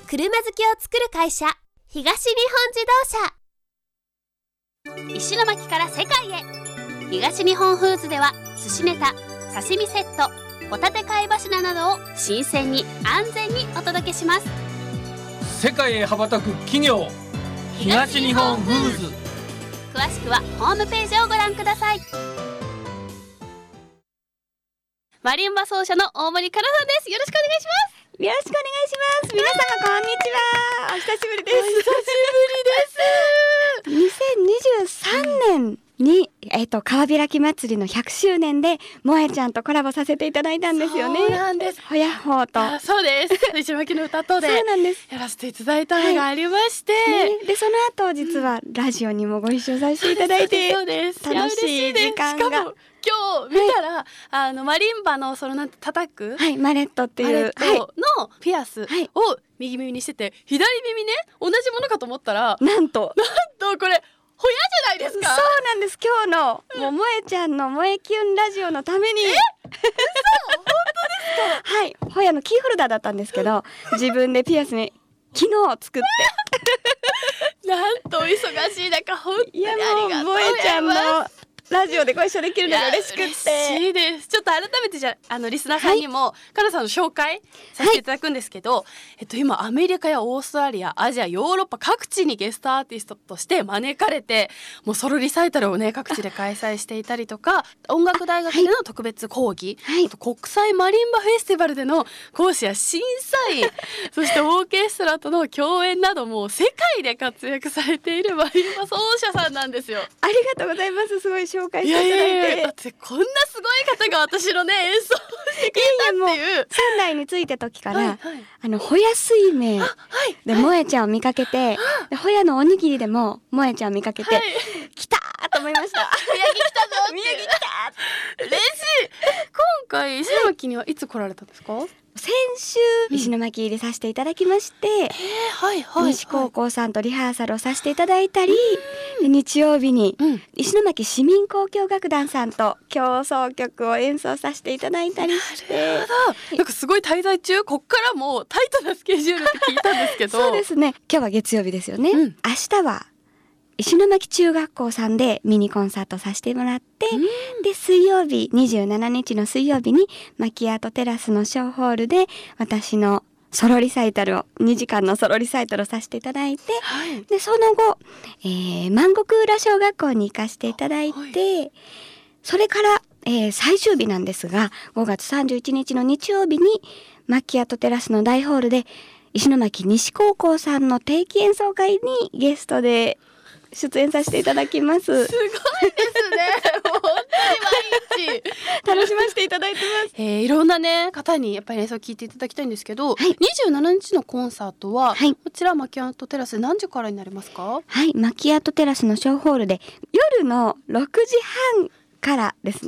車好きを作る会社、東日本自動車。石巻から世界へ。東日本フーズでは寿司ネタ、刺身セット、ホタテ貝柱などを新鮮に安全にお届けします。 世界へ羽ばたく企業、東日本フーズ。 詳しくはホームページをご覧ください。マリンバ奏者の大森かなさんです。よろしくお願いします。 よろしくお願いします。皆様こんにちは。お久しぶりです。 お久しぶりです。 2023年に、川開き祭りの100周年で萌えちゃんとコラボさせていただいたんですよね。 そうなんです。 ほやっほーと。 そうです。石巻の歌とでそうなんです。 やらせていただいたのがありまして、 でその後実はラジオにもご一緒させていただいて、 そうです。 楽しい時間が。 しかも今日見たら、マリンバのそのなんて叩く、 マレットっていうマレットのピアスを右耳にしてて、左耳ね同じものかと思ったら、 なんとこれホヤじゃないですか。 そうなんです。今日のもう萌えちゃんの萌えキュンラジオのために本当ですか。 ホヤのキーホルダーだったんですけど、自分でピアスに昨日作ってなんとお忙しい中本当にありがとうございます。 萌えちゃんのラジオでご一緒できるのが嬉しくって嬉しいです。ちょっと改めてじゃリスナーさんにも、かなさんの紹介させていただくんですけど、今アメリカやオーストラリア、アジア、ヨーロッパ各地にゲストアーティストとして招かれて、もうソロリサイタルをね各地で開催していたりとか、音楽大学での特別講義、あと国際マリンバフェスティバルでの講師や審査員そしてオーケストラとの共演など、もう世界で活躍されているマリンバ奏者さんなんですよ。 ありがとうございます。すごい紹介していただいて。 だってこんなすごい方が私のね演奏してくれたっていう。 仙台に着いた時から、ホヤ水明で萌えちゃんを見かけて、ホヤのおにぎりでも萌えちゃんを見かけて、来たーと思いました。 宮城来たぞって。 宮城来たー嬉しい。今回石巻にはいつ来られたんですか？ 先週石巻入りさせていただきまして、西高校さんとリハーサルをさせていただいたり、で日曜日に石巻市民交響楽団さんと協奏曲を演奏させていただいたりして、 なんかすごい滞在中、こっからもうタイトなスケジュールって聞いたんですけどそうですね。今日は月曜日ですよね、明日は石巻中学校さんでミニコンサートさせてもらって、で水曜日27日の水曜日にマキアートテラスのショーホールで私のソロリサイタルを2時間のソロリサイタルをさせていただいて、でその後、万石浦小学校に行かせていただいて、それから、最終日なんですが5月31日の日曜日にマキアートテラスの大ホールで石巻西高校さんの定期演奏会にゲストで出演させていただきます。 すごいですね。もう本当に毎日楽しませていただいてます。 いろんなね方にやっぱり演奏を聞いていただきたいんですけど、27日のコンサートは、こちらマキアートテラスで何時からになりますか？ マキアートテラスのショーホールで夜の6時半からですね。